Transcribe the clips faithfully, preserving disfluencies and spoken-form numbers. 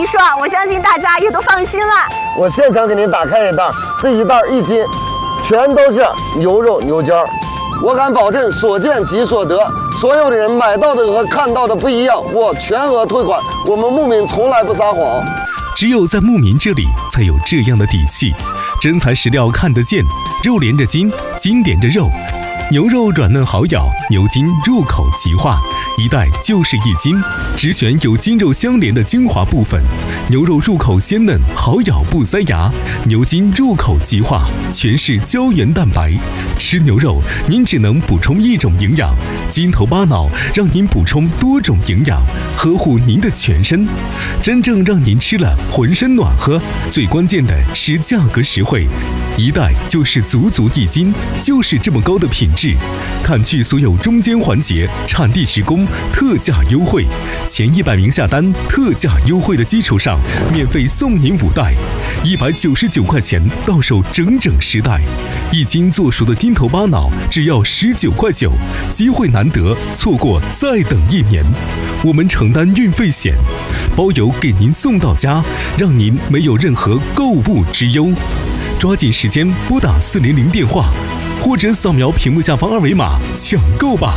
说，我相信大家也都放心了。 我现场给您打开一袋，这一袋一斤，全都是牛肉牛筋儿。我敢保证，所见即所得，所有的人买到的和看到的不一样，我全额退款。我们牧民从来不撒谎。 只有在牧民这里才有这样的底气，真材实料看得见，肉连着筋，筋连着肉，牛肉软嫩好咬，牛筋入口即化，一袋就是一斤，只选有筋肉相连的精华部分，牛肉入口鲜嫩好咬不塞牙，牛筋入口即化，全是胶原蛋白。吃牛肉您只能补充一种营养，筋头巴脑让您补充多种营养，呵护您的全身，真正让您吃了浑身暖和。最关键的是价格实惠，一袋就是足足一斤，就是这么高的品质，砍去所有中间环节，产地直供，特价优惠，前一百名下单，特价优惠的基础上，免费送您五袋，一百九十九块钱到手整整十袋，一斤做熟的筋头巴脑只要十九块九，机会难得，错过再等一年。我们承担运费险，包邮给您送到家，让您没有任何购物之忧。抓紧时间拨打四零零电话，或者扫描屏幕下方二维码抢购吧。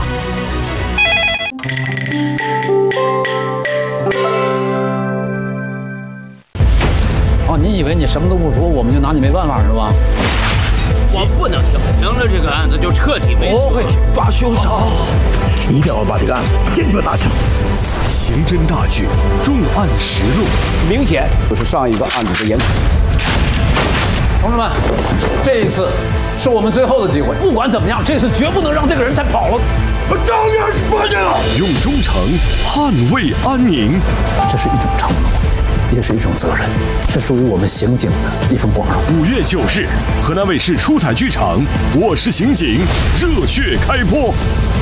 哦，你以为你什么都不说，我们就拿你没办法是吧？ 我不能停，停了这个案子就彻底没。 不会抓凶手， 一定要把这个案子坚决打响。 刑侦大剧重案实录， 明显就是上一个案子的延续。 同志们，这一次是我们最后的机会，不管怎么样，这次绝不能让这个人再跑了。 我照样是把这个用忠诚捍卫安宁。 这是一种承诺，也是一种责任，是属于我们刑警的一份光荣。 五月九日，河南卫视出彩剧场《我是刑警》热血开播。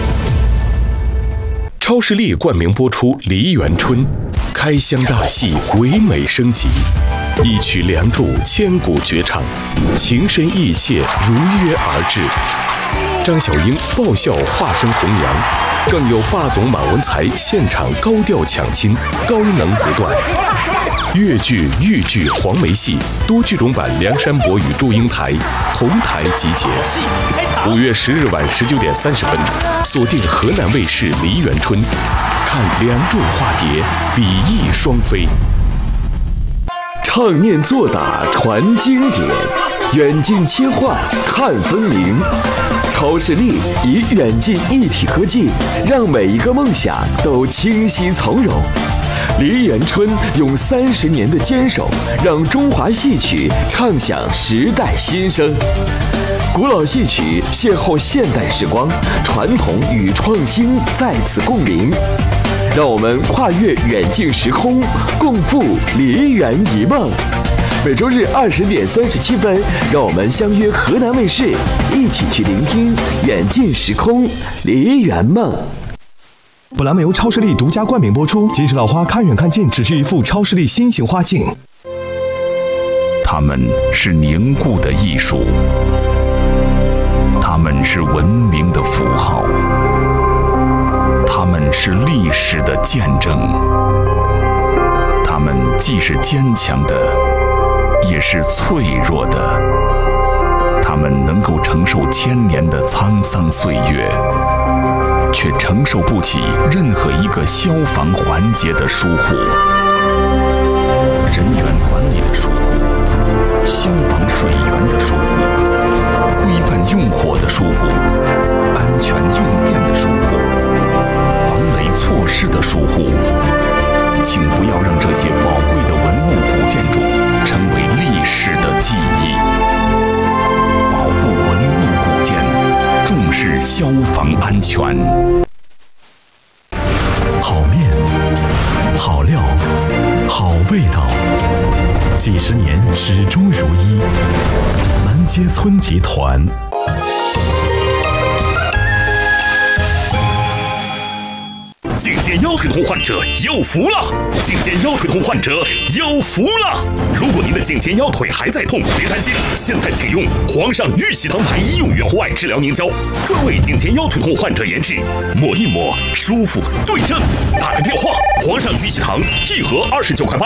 超视力冠名播出《梨园春》，开箱大戏唯美升级，一曲《梁祝》千古绝唱，情深意切如约而至。张小英爆笑化身红娘，更有霸总马文才现场高调抢亲，高能不断。粤剧、豫剧、黄梅戏多剧种版梁山伯与祝英台同台集结。五月十日晚十九点三十分，锁定河南卫视《梨园春》，看《梁祝》化蝶，比翼双飞。 唱念做打传经典，远近切换看分明。超视力以远近一体科技，让每一个梦想都清晰从容。梨园春用三十年的坚守，让中华戏曲唱响时代新声。古老戏曲邂逅现代时光，传统与创新再次共鸣。让我们跨越远近时空，共赴梨园一梦。每周日二十点三十七分，让我们相约河南卫视，一起去聆听远近时空梨园梦。 本栏目由超视力独家冠名播出。金石老花看远看近，只需一副超视力新型花镜。 它们是凝固的艺术，它们是文明的符号，它们是历史的见证。它们既是坚强的，也是脆弱的。它们能够承受千年的沧桑岁月，却承受不起任何一个消防环节的疏忽。人员管理的疏忽，消防水源的疏忽，规范用火的疏忽，安全用电的疏忽，防雷措施的疏忽。请不要让这些宝贵的文物古建筑成为历史的记忆。保护文物古建，重视消防安全。 好面，好料，好味道，几十年始终如一。南街村集团。 颈肩腰腿痛患者有福了！颈肩腰腿痛患者有福了！如果您的颈肩腰腿还在痛，别担心，现在请用皇上玉玺堂牌医用原户外治疗凝胶，专为颈肩腰腿痛患者研制，抹一抹舒服对症。打个电话，皇上玉玺堂一盒二十九块八，